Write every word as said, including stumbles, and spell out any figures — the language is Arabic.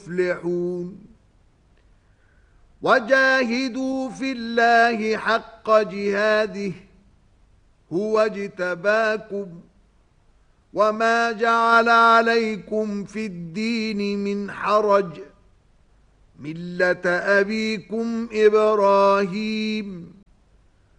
يفلحون وجاهدوا في الله حق جهاده هو اجتباكم وما جعل عليكم في الدين من حرج ملة أبيكم إبراهيم